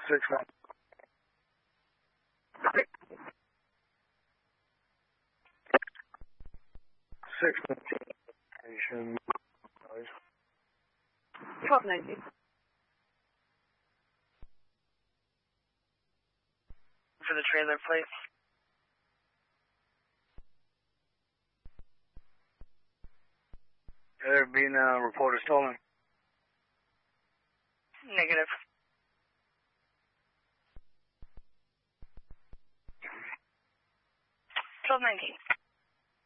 619. 1290. For the trailer plate. There being reported stolen. Negative. 1219.